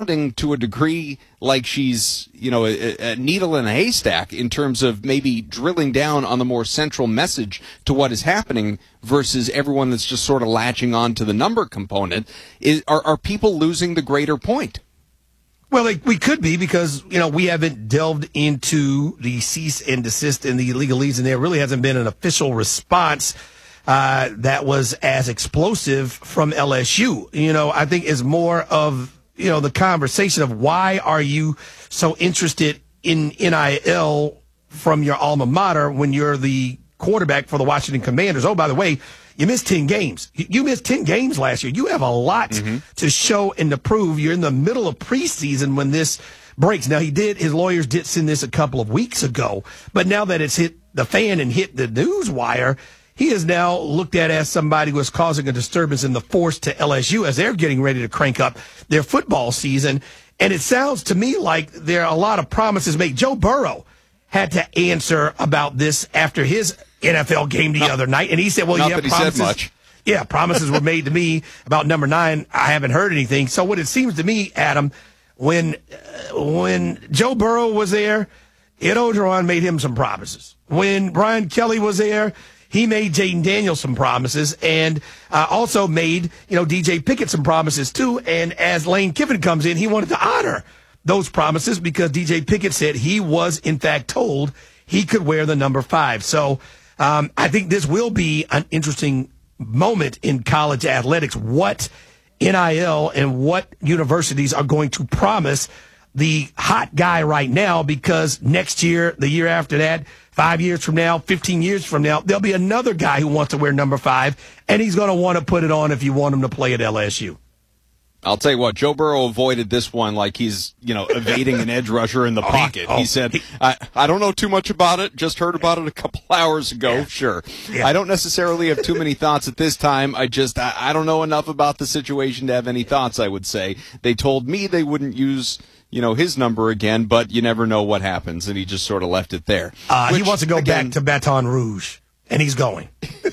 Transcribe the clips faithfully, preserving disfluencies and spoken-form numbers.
sounding to a degree like she's, you know, a, a needle in a haystack in terms of maybe drilling down on the more central message to what is happening versus everyone that's just sort of latching on to the number component. Is, are, are people losing the greater point? Well, like, we could be because, you know, we haven't delved into the cease and desist in the legalese, and there really hasn't been an official response uh, that was as explosive from L S U. You know, I think it's more of, you know, the conversation of why are you so interested in N I L from your alma mater when you're the quarterback for the Washington Commanders? Oh, by the way, you missed ten games. You missed ten games last year. You have a lot mm-hmm. to show and to prove. You're in the middle of preseason when this breaks. Now, he did, his lawyers did send this a couple of weeks ago, but now that it's hit the fan and hit the news wire, he is now looked at as somebody who is causing a disturbance in the force to L S U as they're getting ready to crank up their football season. And it sounds to me like there are a lot of promises made. Joe Burrow had to answer about this after his N F L game the not, other night, and he said, well, not yeah, that he promises, said much. yeah, promises were made to me about number nine. I haven't heard anything. So what it seems to me, Adam, when uh, when Joe Burrow was there, Ed Orgeron made him some promises. When Brian Kelly was there, he made Jaden Daniels some promises, and uh, also made, you know, D J Pickett some promises too. And as Lane Kiffin comes in, he wanted to honor those promises because D J Pickett said he was in fact told he could wear the number five. So um, I think this will be an interesting moment in college athletics. What N I L and what universities are going to promise the hot guy right now, because next year, the year after that, five years from now, fifteen years from now, there'll be another guy who wants to wear number five, and he's going to want to put it on if you want him to play at L S U. I'll tell you what, Joe Burrow avoided this one like he's, you know, evading an edge rusher in the oh, pocket. He, oh, he said, he, I, I don't know too much about it, just heard about it a couple hours ago, yeah. sure. Yeah. I don't necessarily have too many thoughts at this time. I just, I, I don't know enough about the situation to have any thoughts, I would say. They told me they wouldn't use, you know, his number again, but you never know what happens, and he just sort of left it there. Uh, Which, he wants to go again, back to Baton Rouge, and he's going.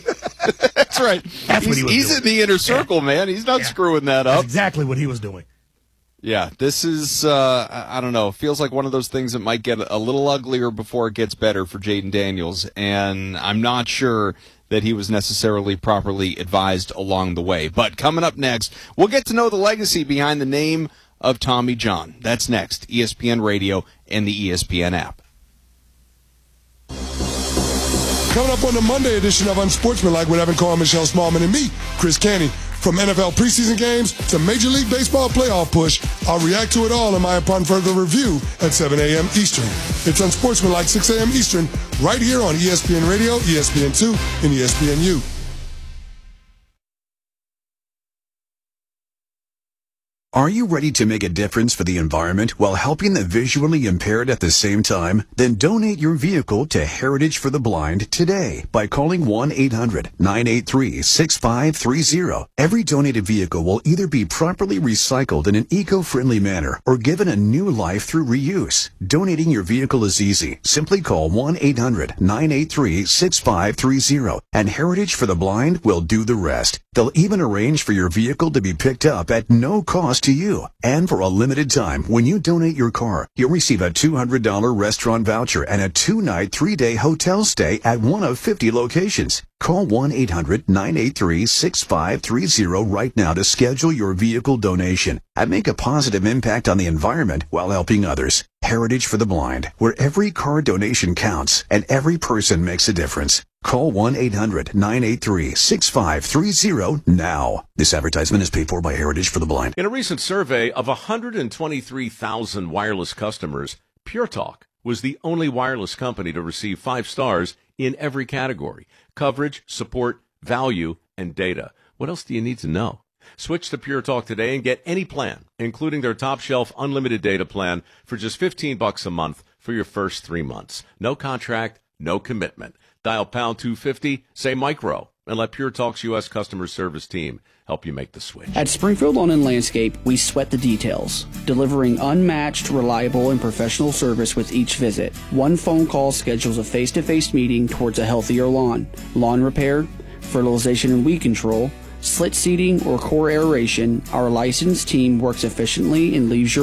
That's right. That's he's, what he was he's doing. in the inner circle, yeah. man. He's not yeah. screwing that up. That's exactly what he was doing. Yeah, this is, uh, I don't know, feels like one of those things that might get a little uglier before it gets better for Jaden Daniels, and I'm not sure that he was necessarily properly advised along the way. But coming up next, we'll get to know the legacy behind the name of Tommy John. That's next, E S P N Radio and the E S P N app. Coming up on the Monday edition of Unsportsmanlike with Evan Carr, Michelle Smallman, and me, Chris Canty. From N F L preseason games to Major League Baseball playoff push, I'll react to it all in my upon further review at seven a.m. Eastern. It's Unsportsmanlike, six a.m. Eastern, right here on E S P N Radio, E S P N two, and E S P N U. Are you ready to make a difference for the environment while helping the visually impaired at the same time? Then donate your vehicle to Heritage for the Blind today by calling one eight hundred nine eight three six five three zero. Every donated vehicle will either be properly recycled in an eco-friendly manner or given a new life through reuse. Donating your vehicle is easy. Simply call one eight hundred nine eight three six five three zero and Heritage for the Blind will do the rest. They'll even arrange for your vehicle to be picked up at no cost to you. And for a limited time, when you donate your car, you'll receive a two hundred dollars restaurant voucher and a two-night, three-day hotel stay at one of fifty locations. Call one eight hundred nine eight three six five three zero right now to schedule your vehicle donation and make a positive impact on the environment while helping others. Heritage for the Blind, where every car donation counts and every person makes a difference. Call one eight hundred nine eight three six five three zero now. This advertisement is paid for by Heritage for the Blind. In a recent survey of one hundred twenty-three thousand wireless customers, Pure Talk was the only wireless company to receive five stars in every category: coverage, support, value, and data. What else do you need to know? Switch to Pure Talk today and get any plan, including their top shelf unlimited data plan, for just fifteen bucks a month for your first three months. No contract, no commitment. Dial pound two fifty, say micro, and let Pure Talk's U S customer service team help you make the switch. At Springfield Lawn and Landscape, we sweat the details, delivering unmatched, reliable, and professional service with each visit. One phone call schedules a face-to-face meeting towards a healthier lawn. Lawn repair, fertilization and weed control, slit seeding, or core aeration, our licensed team works efficiently and leaves your